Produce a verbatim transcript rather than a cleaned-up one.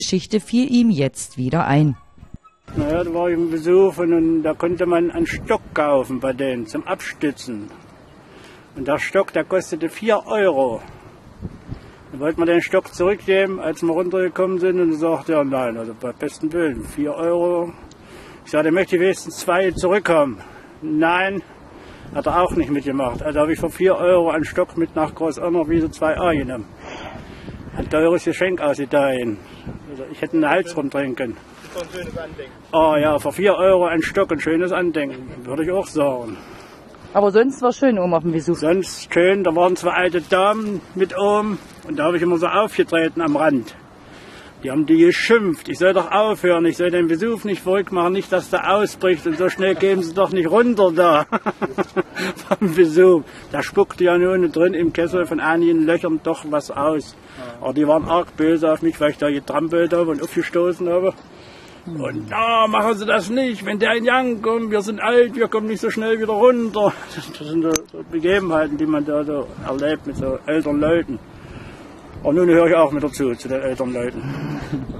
Geschichte fiel ihm jetzt wieder ein. Naja, da war ich im Besuch und da konnte man einen Stock kaufen bei denen zum Abstützen. Und der Stock, der kostete vier Euro. Dann wollten wir den Stock zurückgeben, als wir runtergekommen sind, und sagte er, nein, also bei besten Willen, vier Euro. Ich sagte, möchte ich wenigstens zwei zurückhaben. Nein, hat er auch nicht mitgemacht. Also habe ich für vier Euro einen Stock mit nach Großonner wieder zwei A genommen. Ein teures Geschenk aus Italien. Also ich hätte einen Hals rumtrinken. Das ist ein schönes Andenken. Oh ja, für vier Euro ein Stock, ein schönes Andenken, würde ich auch sagen. Aber sonst war schön oben auf dem Vesuv. Sonst schön, da waren zwei alte Damen mit oben und da habe ich immer so aufgetreten am Rand. Die haben die geschimpft, ich soll doch aufhören, ich soll den Vesuv nicht verrückt machen, nicht, dass der ausbricht und so schnell gehen sie doch nicht runter da vom Vesuv. Da spuckte ja nun drin im Kessel von einigen Löchern doch was aus. Aber die waren arg böse auf mich, weil ich da getrampelt habe und aufgestoßen habe. Und na, machen Sie das nicht, wenn der in Yang kommt, wir sind alt, wir kommen nicht so schnell wieder runter. Das sind so Begebenheiten, die man da so erlebt mit so älteren Leuten. Und nun höre ich auch mit dazu, zu den älteren Leuten.